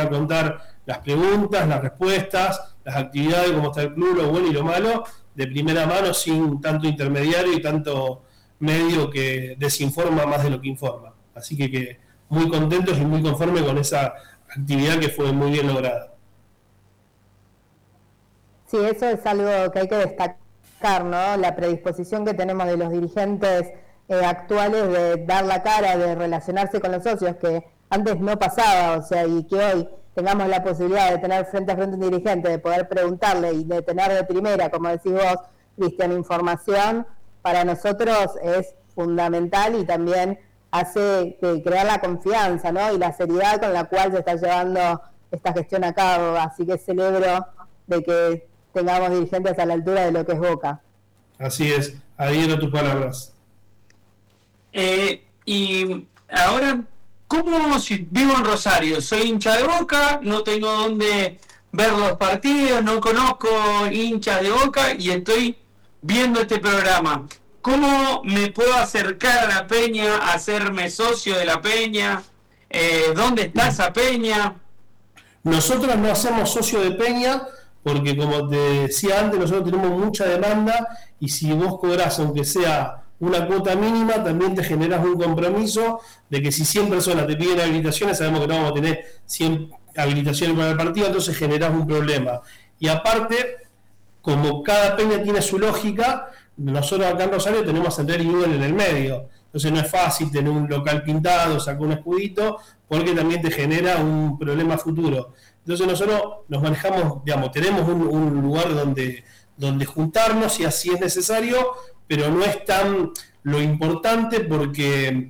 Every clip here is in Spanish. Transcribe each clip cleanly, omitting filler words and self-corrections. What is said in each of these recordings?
dejar contar las preguntas, las respuestas, las actividades, cómo está el club, lo bueno y lo malo, de primera mano, sin tanto intermediario y tanto medio que desinforma más de lo que informa. Así que muy contentos y muy conformes con esa actividad que fue muy bien lograda. Sí, eso es algo que hay que destacar, ¿no? La predisposición que tenemos de los dirigentes actuales de dar la cara, de relacionarse con los socios, que antes no pasaba, o sea, y que hoy tengamos la posibilidad de tener frente a frente un dirigente, de poder preguntarle y de tener de primera, como decís vos, Cristian, información, para nosotros es fundamental y también hace crear la confianza, ¿no? Y la seriedad con la cual se está llevando esta gestión a cabo, así que celebro de que tengamos dirigentes a la altura de lo que es Boca. Así es, adhiero a tus palabras. Y ahora, ¿cómo si vivo en Rosario? Soy hincha de Boca, no tengo dónde ver los partidos, no conozco hinchas de Boca y estoy viendo este programa. ¿Cómo me puedo acercar a la Peña, a hacerme socio de la Peña? ¿Dónde está esa Peña? Nosotros no hacemos socio de Peña porque, como te decía antes, nosotros tenemos mucha demanda y si vos cobrás, aunque sea una cuota mínima, también te generás un compromiso de que si 100 personas te piden habilitaciones, sabemos que no vamos a tener 100 habilitaciones para el partido, entonces generás un problema. Y aparte, como cada peña tiene su lógica, nosotros acá en Rosario tenemos a Central y Newell en el medio. Entonces no es fácil tener un local pintado, sacar un escudito, porque también te genera un problema futuro. Entonces nosotros nos manejamos, digamos, tenemos un lugar donde juntarnos si así es necesario, pero no es tan lo importante porque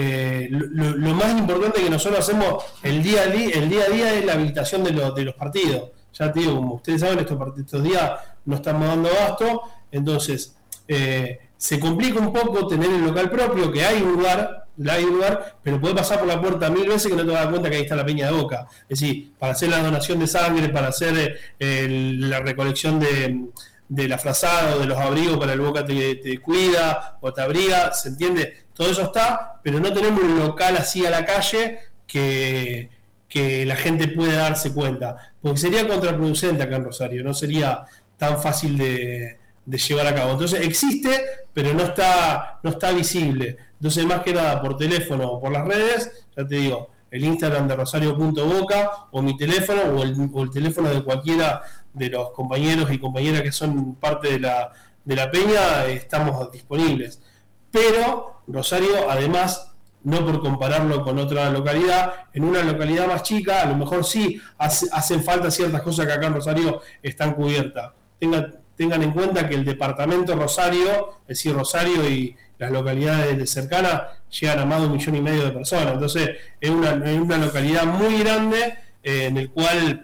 lo más importante que nosotros hacemos el día a día es la habilitación de los partidos. Ya te digo, como ustedes saben, estos días no estamos dando abasto, entonces se complica un poco tener el local propio, que hay un lugar, pero puede pasar por la puerta 1000 veces que no te das cuenta que ahí está la Peña de Boca. Es decir, para hacer la donación de sangre, para hacer la recolección de la frazada o de los abrigos para el Boca te cuida o te abriga, ¿se entiende? Todo eso está, pero no tenemos un local así a la calle que la gente puede darse cuenta, porque sería contraproducente acá en Rosario, no sería tan fácil de llevar a cabo. Entonces existe, pero no está visible. Entonces, más que nada por teléfono o por las redes, ya te digo, el Instagram de rosario.boca o mi teléfono o el teléfono de cualquiera de los compañeros y compañeras que son parte de la peña, estamos disponibles. Pero Rosario, además, no por compararlo con otra localidad, en una localidad más chica, a lo mejor sí hacen falta ciertas cosas que acá en Rosario están cubiertas. Tengan en cuenta que el departamento Rosario, es decir, Rosario y las localidades cercanas, llegan a más de 1,5 millones de personas. Entonces, es una localidad muy grande en el cual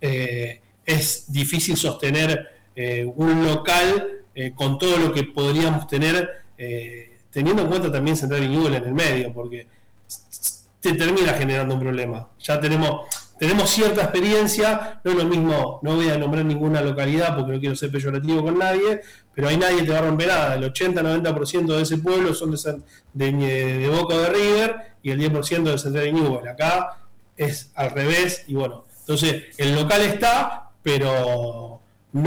es difícil sostener un local con todo lo que podríamos tener, teniendo en cuenta también Central y Newell en el medio, porque te termina generando un problema. Ya tenemos cierta experiencia, no es lo mismo, no voy a nombrar ninguna localidad porque no quiero ser peyorativo con nadie, pero ahí nadie te va a romper nada. El 80-90% de ese pueblo son de Boca o de River y el 10% de Central y Newell. Acá es al revés y bueno, entonces el local está, pero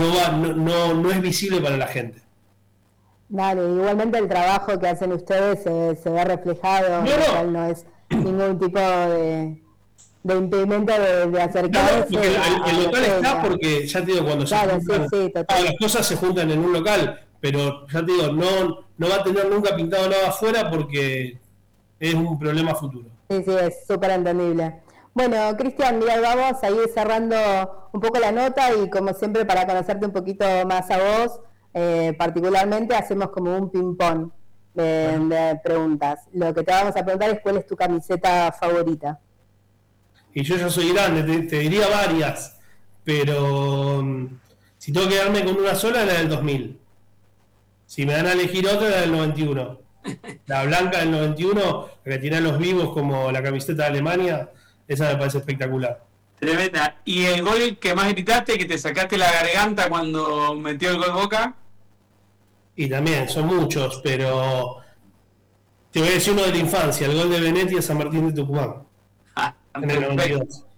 no es visible para la gente. Dale, igualmente el trabajo que hacen ustedes se ve reflejado, no es ningún tipo de impedimento de acercarse. No, el local está porque, ya te digo, cuando claro, se juntan, todas las cosas se juntan en un local, pero ya te digo, no va a tener nunca pintado nada afuera porque es un problema futuro. Sí, es súper entendible. Bueno, Cristian, mira, vamos a ir cerrando un poco la nota y como siempre para conocerte un poquito más a vos, particularmente hacemos como un ping-pong de preguntas. Lo que te vamos a preguntar es cuál es tu camiseta favorita. Y yo ya soy grande, te diría varias, pero si tengo que quedarme con una sola, la del 2000. Si me dan a elegir otra, la del 91. La blanca del 91, la que tiene los vivos como la camiseta de Alemania, esa me parece espectacular. Tremenda. ¿Y el gol que más gritaste, que te sacaste la garganta cuando metió el gol Boca? Y también, son muchos, pero te voy a decir uno de la infancia, el gol de Benetti a San Martín de Tucumán. En el 92.